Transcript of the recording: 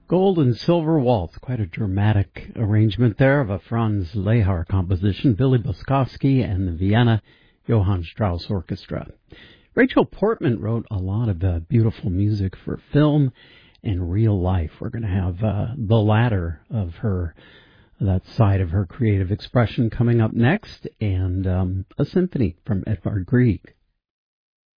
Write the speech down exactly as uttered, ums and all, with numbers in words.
Gold and Silver Waltz, quite a dramatic arrangement there of a Franz Lehar composition, Billy Boskovsky and the Vienna Johann Strauss Orchestra. Rachel Portman wrote a lot of uh, beautiful music for film and real life. We're going to have uh, the latter of her, that side of her creative expression coming up next, and um, a symphony from Edvard Grieg.